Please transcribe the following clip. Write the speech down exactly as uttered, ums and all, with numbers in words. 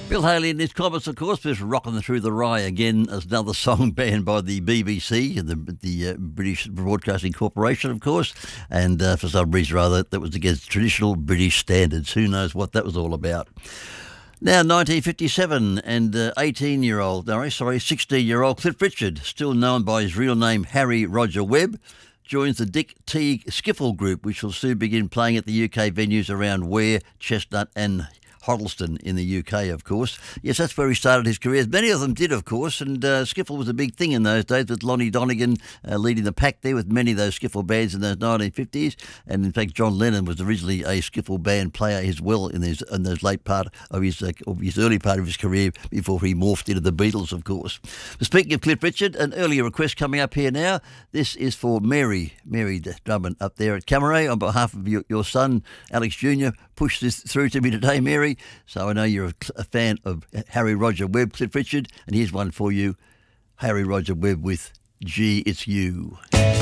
Bill Haley and his Comets, of course, was rocking through the rye again as another song banned by the B B C, the, the uh, British Broadcasting Corporation, of course, and uh, for some reason or other that was against traditional British standards. Who knows what that was all about. Now, nineteen fifty-seven, and uh, eighteen-year-old, no, sorry, sixteen-year-old Cliff Richard, still known by his real name Harry Roger Webb, joins the Dick Teague Skiffle Group, which will soon begin playing at the U K venues around Ware, Chestnut and Hoddleston in the U K, of course. Yes, that's where he started his career. Many of them did, of course, and uh, skiffle was a big thing in those days, with Lonnie Donegan uh, leading the pack there with many of those skiffle bands in those nineteen fifties. And in fact, John Lennon was originally a skiffle band player as well in his in those late part of his uh, of his early part of his career before he morphed into the Beatles, of course. But speaking of Cliff Richard, an earlier request coming up here now. This is for Mary, Mary Drummond up there at Camaret on behalf of your, your son, Alex Junior Pushed this through to me today, Mary. So I know you're a, a fan of Harry Roger Webb, Cliff Richard, and here's one for you, Harry Roger Webb with Gee, It's You.